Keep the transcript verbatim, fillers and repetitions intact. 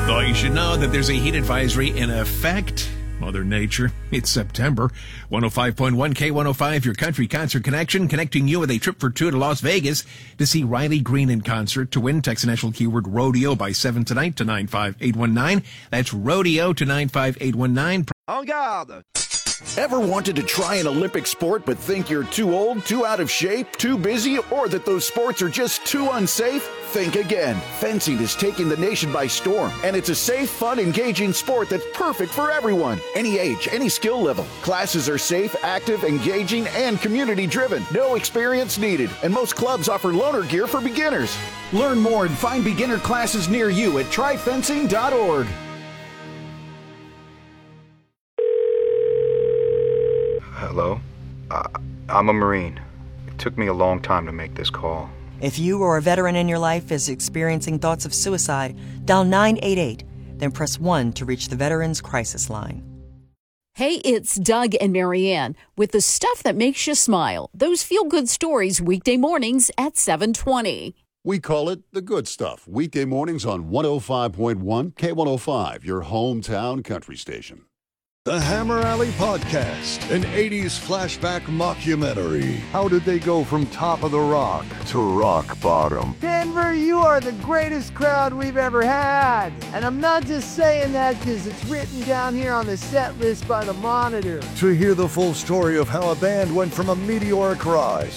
Though you should know that there's a heat advisory in effect. Mother Nature, it's September. one oh five point one K one oh five, your country concert connection, connecting you with a trip for two to Las Vegas to see Riley Green in concert. To win, text national keyword rodeo by seven tonight to nine five eight one nine. That's rodeo to nine five eight one nine. En garde! Ever wanted to try an Olympic sport but think you're too old, too out of shape, too busy, or that those sports are just too unsafe? Think again. Fencing is taking the nation by storm, and it's a safe, fun, engaging sport that's perfect for everyone. Any age, any skill level. Classes are safe, active, engaging, and community-driven. No experience needed, and most clubs offer loaner gear for beginners. Learn more and find beginner classes near you at try fencing dot org. Hello? Uh, I'm a Marine. It took me a long time to make this call. If you or a veteran in your life is experiencing thoughts of suicide, dial nine eight eight, then press one to reach the Veterans Crisis Line. Hey, it's Doug and Marianne with the stuff that makes you smile. Those feel-good stories weekday mornings at seven twenty. We call it The Good Stuff, weekday mornings on one oh five point one K one oh five, your hometown country station. The Hammer Alley Podcast, an eighties flashback mockumentary. How did they go from top of the rock to rock bottom? Denver, you are the greatest crowd we've ever had. And I'm not just saying that because it's written down here on the set list by the Monitor. To hear the full story of how a band went from a meteoric rise